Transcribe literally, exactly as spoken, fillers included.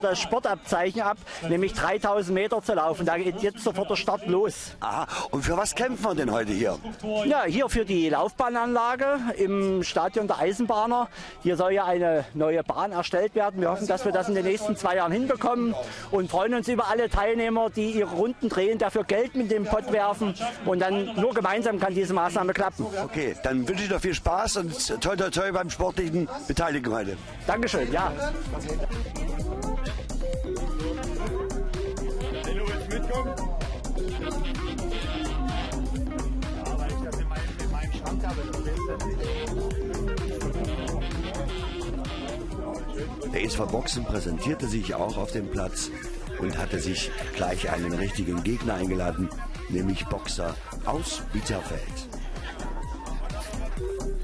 das Sportabzeichen ab, nämlich dreitausend Meter zu laufen. Da geht jetzt sofort der Start los. Aha, und für was kämpfen wir denn heute hier? Ja, hier für die Laufbahnanlage im Stadion der Eisenbahner. Hier soll ja eine neue Bahn erstellt werden. Wir hoffen, dass wir das in den nächsten zwei Jahren hinbekommen und freuen uns über alle Teilnehmer, die ihre Runden drehen, dafür Geld mit dem Pott werfen. Und dann nur gemeinsam kann diese Maßnahme klappen. Okay, dann wünsche ich dir viel Spaß und toi toi toi beim sportlichen Beteiligung heute. Dankeschön, ja. Der S V Boxen präsentierte sich auch auf dem Platz und hatte sich gleich einen richtigen Gegner eingeladen, nämlich Boxer aus Bitterfeld.